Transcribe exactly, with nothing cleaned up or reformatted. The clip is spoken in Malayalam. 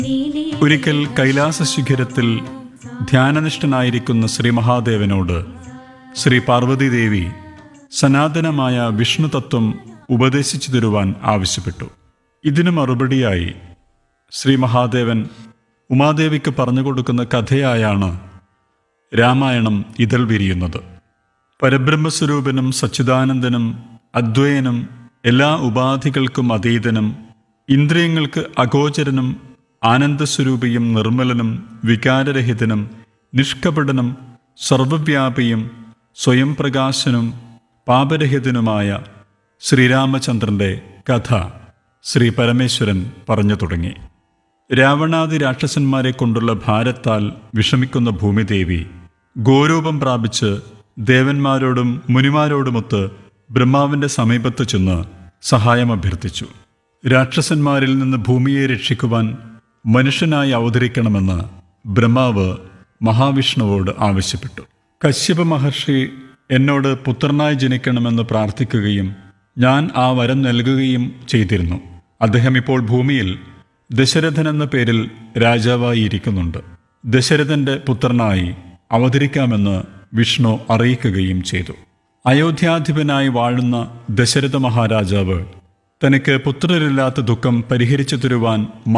ഒരിക്കൽ കൈലാസ ശിഖരത്തിൽ ധ്യാനനിഷ്ഠനായിരിക്കുന്ന ശ്രീ മഹാദേവനോട് ശ്രീ പാർവതീദേവി സനാതനമായ വിഷ്ണു തത്വം ഉപദേശിച്ചു തരുവാൻ ആവശ്യപ്പെട്ടു. ഇതിനു മറുപടിയായി ശ്രീ മഹാദേവൻ ഉമാദേവിക്ക് പറഞ്ഞു കൊടുക്കുന്ന കഥയായാണ് രാമായണം ഇതൾ വിരിയുന്നത്. പരബ്രഹ്മസ്വരൂപനും സച്ചിദാനന്ദനും അദ്വയനും എല്ലാ ഉപാധികൾക്കും അതീതനും ഇന്ദ്രിയങ്ങൾക്ക് അഗോചരനും ആനന്ദസ്വരൂപിയും നിർമ്മലനും വികാരരഹിതനും നിഷ്കപടനും സർവവ്യാപിയും സ്വയം പ്രകാശനും പാപരഹിതനുമായ ശ്രീരാമചന്ദ്രൻ്റെ കഥ ശ്രീ പരമേശ്വരൻ പറഞ്ഞു തുടങ്ങി. രാവണാദി രാക്ഷസന്മാരെ കൊണ്ടുള്ള ഭാരത്താൽ വിഷമിക്കുന്ന ഭൂമിദേവി ഗോരൂപം പ്രാപിച്ച് ദേവന്മാരോടും മുനിമാരോടുമൊത്ത് ബ്രഹ്മാവിൻ്റെ സമീപത്ത് ചെന്ന് സഹായം അഭ്യർത്ഥിച്ചു. രാക്ഷസന്മാരിൽ നിന്ന് ഭൂമിയെ രക്ഷിക്കുവാൻ മനുഷ്യനായി അവതരിക്കണമെന്ന് ബ്രഹ്മാവ് മഹാവിഷ്ണുവോട് ആവശ്യപ്പെട്ടു. കശ്യപ മഹർഷി എന്നോട് പുത്രനായി ജനിക്കണമെന്ന് പ്രാർത്ഥിക്കുകയും ഞാൻ ആ വരം നൽകുകയും ചെയ്തിരുന്നു. അദ്ദേഹം ഇപ്പോൾ ഭൂമിയിൽ ദശരഥൻ എന്ന പേരിൽ രാജാവായി ഇരിക്കുന്നുണ്ട്. ദശരഥൻ്റെ പുത്രനായി അവതരിക്കാമെന്ന് വിഷ്ണു അറിയിക്കുകയും ചെയ്തു. അയോധ്യാധിപനായി വാഴുന്ന ദശരഥ മഹാരാജാവ് തനിക്ക് പുത്രരില്ലാത്ത ദുഃഖം പരിഹരിച്ചു തരുവാൻ